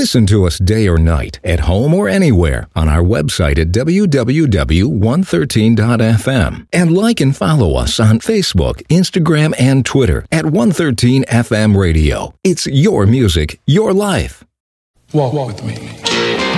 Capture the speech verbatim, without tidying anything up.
Listen to us day or night, at home or anywhere, on our website at w w w dot one thirteen dot f m. And like and follow us on Facebook, Instagram, and Twitter at one thirteen F M Radio. It's your music, your life. Walk with me.